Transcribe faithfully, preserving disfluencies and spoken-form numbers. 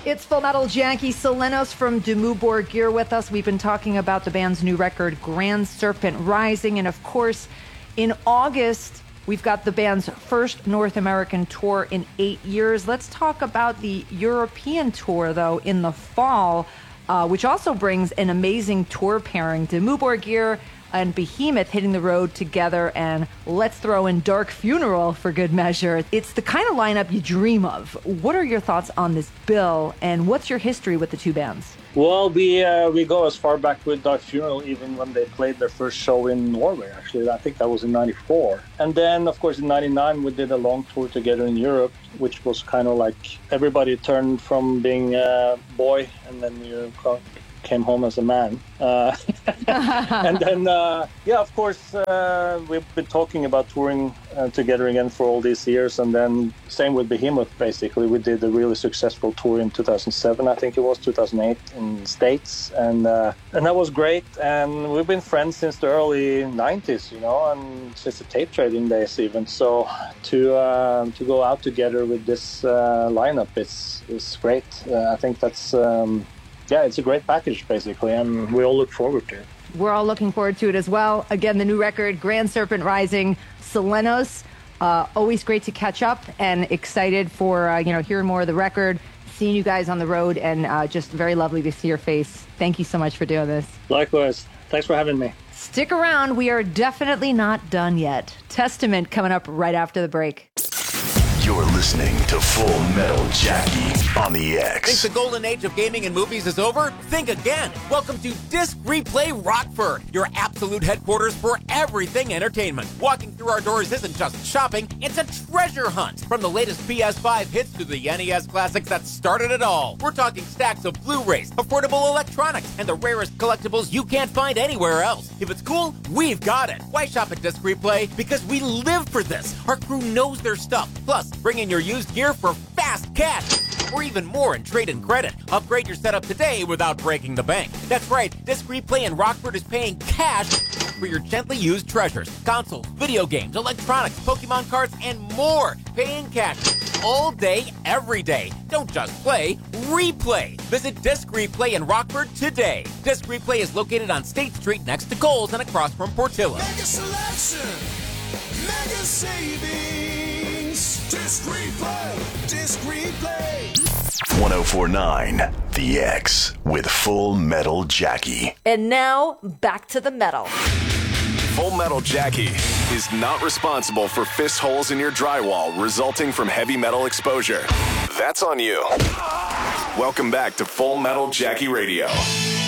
It's Full Metal Jackie Selenos from Demubor Gear with us. We've been talking about the band's new record, Grand Serpent Rising. And of course, in August, we've got the band's first North American tour in eight years. Let's talk about the European tour, though, in the fall, uh, which also brings an amazing tour pairing. Demubor Gear and Behemoth hitting the road together, and let's throw in Dark Funeral for good measure. It's the kind of lineup you dream of. What are your thoughts on this bill, and what's your history with the two bands? Well, we uh, we go as far back with Dark Funeral, even when they played their first show in Norway, actually. I think that was in ninety-four. And then, of course, in ninety-nine, we did a long tour together in Europe, which was kind of like everybody turned from being a boy, and then you came home as a man. Uh, and then, uh, yeah, of course, uh, we've been talking about touring uh, together again for all these years. And then same with Behemoth, basically. We did a really successful tour in two thousand seven, I think it was, two thousand eight in the States. And uh, and that was great. And we've been friends since the early nineties, you know, and since the tape trading days even. So to uh, to go out together with this uh, lineup is, is great. Uh, I think that's... Um, Yeah, it's a great package, basically, and we all look forward to it. We're all looking forward to it as well. Again, the new record, Grand Serpent Rising, Selenos. Uh, always great to catch up, and excited for, uh, you know, hearing more of the record, seeing you guys on the road, and uh, just very lovely to see your face. Thank you so much for doing this. Likewise. Thanks for having me. Stick around. We are definitely not done yet. Testament coming up right after the break. You're listening to Full Metal Jackie on the X. Think the golden age of gaming and movies is over? Think again. Welcome to Disc Replay Rockford, your absolute headquarters for everything entertainment. Walking through our doors isn't just shopping, it's a treasure hunt. From the latest P S five hits to the N E S classics that started it all. We're talking stacks of Blu-rays, affordable electronics, and the rarest collectibles you can't find anywhere else. If it's cool, we've got it. Why shop at Disc Replay? Because we live for this. Our crew knows their stuff. Plus, bring in your used gear for fast cash, or even more in trade-in credit. Upgrade your setup today without breaking the bank. That's right, Disc Replay in Rockford is paying cash for your gently used treasures. Consoles, video games, electronics, Pokemon cards, and more. Paying cash all day, every day. Don't just play, replay. Visit Disc Replay in Rockford today. Disc Replay is located on State Street next to Kohl's and across from Portillo. Mega selection, mega savings. Disc Replay, Disc Replay. one oh four point nine The X with Full Metal Jackie. And now, back to the metal. Full Metal Jackie is not responsible for fist holes in your drywall resulting from heavy metal exposure. That's on you. Welcome back to Full Metal Jackie Radio.